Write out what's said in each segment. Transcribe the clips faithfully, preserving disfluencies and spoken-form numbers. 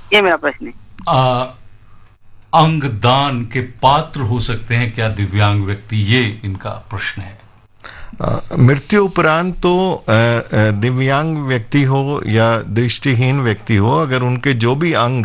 ये मेरा प्रश्न है। अंगदान के पात्र हो सकते हैं क्या दिव्यांग व्यक्ति, ये इनका प्रश्न है। मृत्यु उपरांत तो दिव्यांग व्यक्ति हो या दृष्टिहीन व्यक्ति हो, अगर उनके जो भी अंग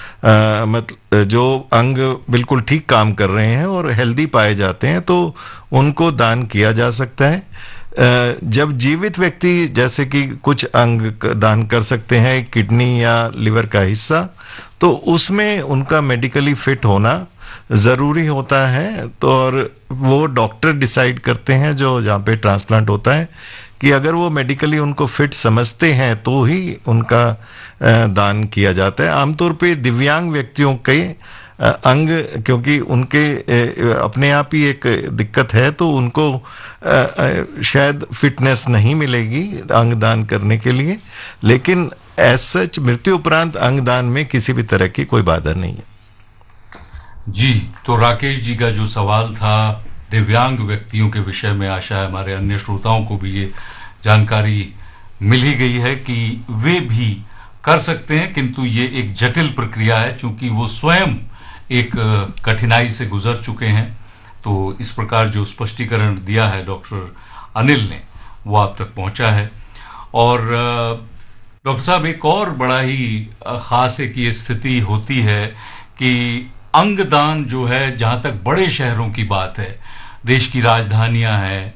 मतलब जो अंग बिल्कुल ठीक काम कर रहे हैं और हेल्दी पाए जाते हैं तो उनको दान किया जा सकता है। जब जीवित व्यक्ति जैसे कि कुछ अंग दान कर सकते हैं, किडनी या लिवर का हिस्सा, तो उसमें उनका मेडिकली फिट होना ज़रूरी होता है। तो और वो डॉक्टर डिसाइड करते हैं जो जहाँ पे ट्रांसप्लांट होता है कि अगर वो मेडिकली उनको फिट समझते हैं तो ही उनका दान किया जाता है। आमतौर पे दिव्यांग व्यक्तियों के अंग क्योंकि उनके अपने आप ही एक दिक्कत है तो उनको शायद फिटनेस नहीं मिलेगी अंग दान करने के लिए, लेकिन एज सच मृत्यु उपरांत अंग दान में किसी भी तरह की कोई बाधा नहीं है। जी, तो राकेश जी का जो सवाल था दिव्यांग व्यक्तियों के विषय में, आशा है हमारे अन्य श्रोताओं को भी ये जानकारी मिल ही गई है कि वे भी कर सकते हैं, किंतु ये एक जटिल प्रक्रिया है चूंकि वो स्वयं एक कठिनाई से गुजर चुके हैं। तो इस प्रकार जो स्पष्टीकरण दिया है डॉक्टर अनिल ने वो आप तक पहुंचा है। और डॉक्टर साहब, एक और बड़ा ही खास एक ये स्थिति होती है कि अंगदान जो है, जहां तक बड़े शहरों की बात है, देश की राजधानियां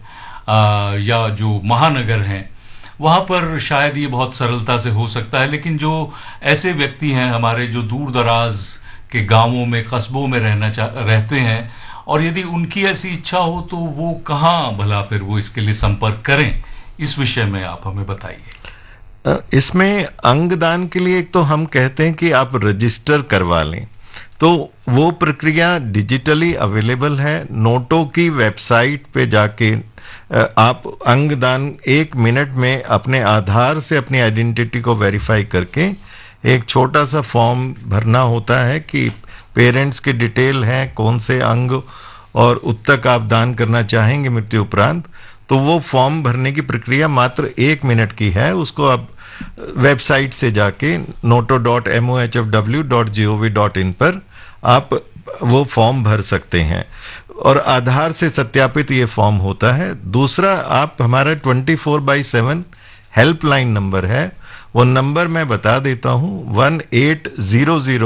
हैं या जो महानगर हैं, वहां पर शायद ये बहुत सरलता से हो सकता है, लेकिन जो ऐसे व्यक्ति हैं हमारे जो दूर दराज के गांवों में, कस्बों में रहना रहते हैं, और यदि उनकी ऐसी इच्छा हो तो वो कहाँ भला फिर वो इसके लिए संपर्क करें, इस विषय में आप हमें बताइए। इसमें अंगदान के लिए एक तो हम कहते हैं कि आप रजिस्टर करवा लें, तो वो प्रक्रिया डिजिटली अवेलेबल है। नोटो की वेबसाइट पे जाके आप अंगदान एक मिनट में अपने आधार से अपनी आइडेंटिटी को वेरीफाई करके एक छोटा सा फॉर्म भरना होता है कि पेरेंट्स के डिटेल हैं, कौन से अंग और उत तक आप दान करना चाहेंगे मृत्यु उपरांत, तो वो फॉर्म भरने की प्रक्रिया मात्र एक मिनट की है। उसको आप वेबसाइट से जाके Noto dot M O H F W dot G O V dot in पर आप वो फॉर्म भर सकते हैं और आधार से सत्यापित ये फॉर्म होता है। दूसरा, आप हमारा twenty four by seven helpline number है, वो नंबर मैं बता देता हूँ, one eight zero zero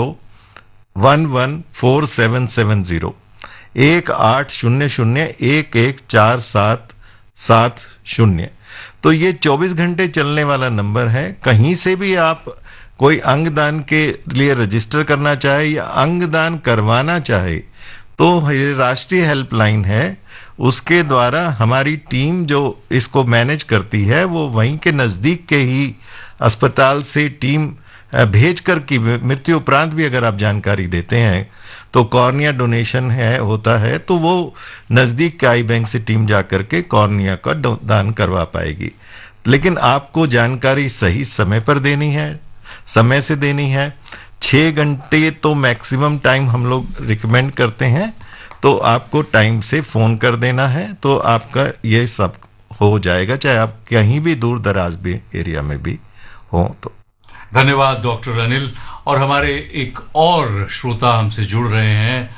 one one four seven seven zero, एक आठ शून्य शून्य एक एक चार सात सात शून्य। तो ये चौबीस घंटे चलने वाला नंबर है। कहीं से भी आप कोई अंगदान के लिए रजिस्टर करना चाहे या अंगदान करवाना चाहे तो ये राष्ट्रीय हेल्पलाइन है, उसके द्वारा हमारी टीम जो इसको मैनेज करती है वो वहीं के नज़दीक के ही अस्पताल से टीम भेज कर की मृत्यु उपरांत भी अगर आप जानकारी देते हैं तो कॉर्निया डोनेशन है होता है तो वो नज़दीक के आई बैंक से टीम जा कर के कॉर्निया का दान करवा पाएगी। लेकिन आपको जानकारी सही समय पर देनी है, समय से देनी है। छः घंटे तो मैक्सिमम टाइम हम लोग रिकमेंड करते हैं, तो आपको टाइम से फ़ोन कर देना है तो आपका ये सब हो जाएगा, चाहे आप कहीं भी दूर दराज भी एरिया में भी हो। तो धन्यवाद डॉक्टर अनिल। और हमारे एक और श्रोता हमसे जुड़ रहे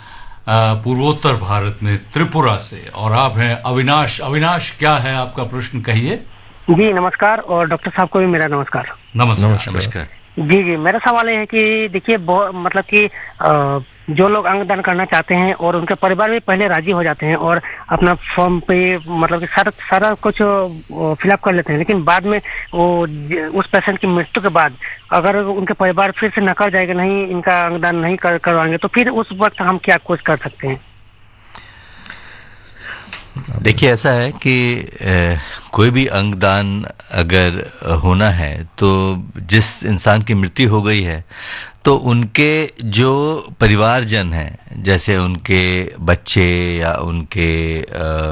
हैं पूर्वोत्तर भारत में त्रिपुरा से, और आप हैं अविनाश। अविनाश, क्या है आपका प्रश्न, कहिए। जी नमस्कार, और डॉक्टर साहब को भी मेरा नमस्कार। नमस्कार नमस्कार। जी जी, मेरा सवाल ये है कि देखिए, मतलब कि आ, जो लोग अंगदान करना चाहते हैं और उनके परिवार भी पहले राजी हो जाते हैं और अपना फॉर्म पे मतलब कि सारा सारा कुछ फिलअप कर लेते हैं, लेकिन बाद में वो उस पेशेंट की मृत्यु के बाद अगर उनके परिवार फिर से नकार जाएगा, नहीं इनका अंगदान नहीं कर करवाएंगे, तो फिर उस वक्त हम क्या कुछ कर सकते हैं? देखिए, ऐसा है कि ए, कोई भी अंगदान अगर होना है तो जिस इंसान की मृत्यु हो गई है तो उनके जो परिवारजन हैं, जैसे उनके बच्चे या उनके आ,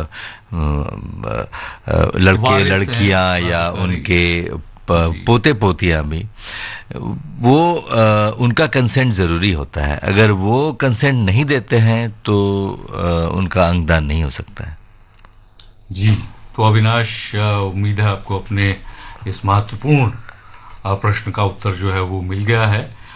आ, लड़के लड़कियां या उनके पोते पोतियां भी, वो आ, उनका कंसेंट ज़रूरी होता है। अगर वो कंसेंट नहीं देते हैं तो आ, उनका अंगदान नहीं हो सकता है। जी, तो अविनाश, उम्मीद है आपको अपने इस महत्वपूर्ण प्रश्न का उत्तर जो है वो मिल गया है।